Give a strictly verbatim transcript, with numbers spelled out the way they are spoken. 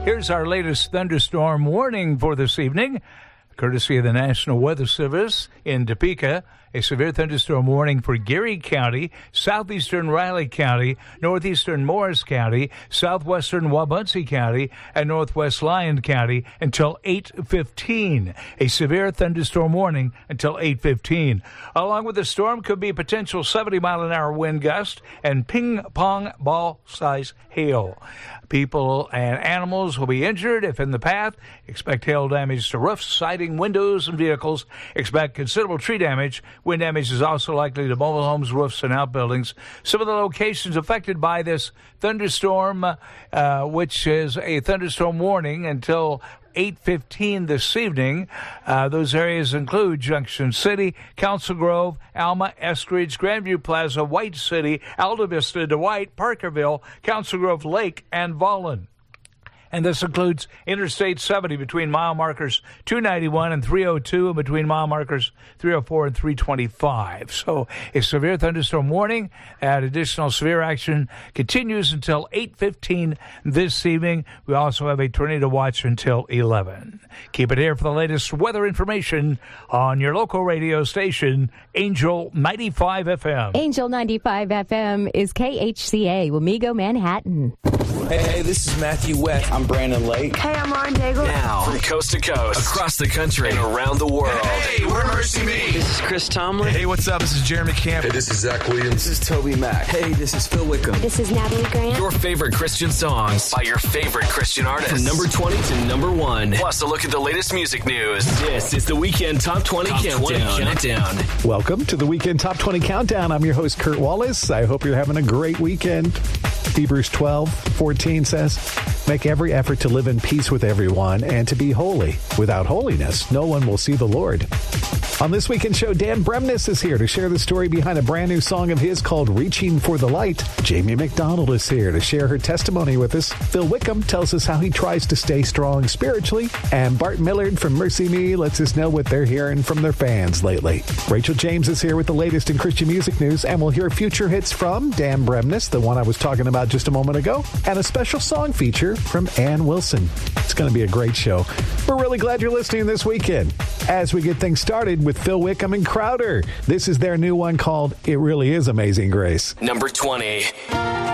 Here's our latest thunderstorm warning for this evening, courtesy of the National Weather Service in Topeka. A severe thunderstorm warning for Geary County, southeastern Riley County, northeastern Morris County, southwestern Wabaunsee County, and northwest Lyon County until eight fifteen. A severe thunderstorm warning until eight fifteen. Along with the storm could be a potential seventy mile an hour wind gust and ping-pong ball-size hail. People and animals will be injured if in the path. Expect hail damage to roofs, siding, windows, and vehicles. Expect considerable tree damage. Wind damage is also likely to mobile homes, roofs, and outbuildings. Some of the locations affected by this thunderstorm, uh, which is a thunderstorm warning until eight fifteen this evening. Uh, those areas include Junction City, Council Grove, Alma, Eskridge, Grandview Plaza, White City, Alta Vista, Dwight, Parkerville, Council Grove Lake, and Vollen. And this includes Interstate seventy between mile markers two ninety-one and three oh two, and between mile markers three oh four and three twenty-five. So a severe thunderstorm warning and additional severe action continues until eight fifteen this evening. We also have a tornado watch until eleven. Keep it here for the latest weather information on your local radio station, Angel ninety-five F M. Angel ninety-five F M is K H C A, Wamego, Manhattan. Hey, hey, this is Matthew West. I'm Brandon Lake. Hey, I'm Lauren Daigle. Now, from coast to coast, across the country, and around the world. Hey, we're Mercy Me. This is Chris Tomlin. Hey, what's up? This is Jeremy Camp. Hey, this is Zach Williams. This is Toby Mac. Hey, this is Phil Wickham. This is Natalie Grant. Your favorite Christian songs by your favorite Christian artists. From number twenty to number one. Plus, a look at the latest music news. This is the Weekend Top twenty Top Countdown. twenty Countdown. Welcome to the Weekend Top twenty Countdown. I'm your host, Kurt Wallace. I hope you're having a great weekend. Hebrews twelve fourteen says, make every effort to live in peace with everyone and to be holy. Without holiness, no one will see the Lord. On this weekend show, Dan Bremnes is here to share the story behind a brand new song of his called Reaching for the Light. Jamie McDonald is here to share her testimony with us. Phil Wickham tells us how he tries to stay strong spiritually. And Bart Millard from Mercy Me lets us know what they're hearing from their fans lately. Rachel James is here with the latest in Christian music news, and we'll hear future hits from Dan Bremnes, the one I was talking about just a moment ago, and a special song feature from Ann Wilson. It's going to be a great show. We're really glad you're listening this weekend. As we get things started with Phil Wickham and Crowder, this is their new one called It Really Is Amazing Grace. Number twenty.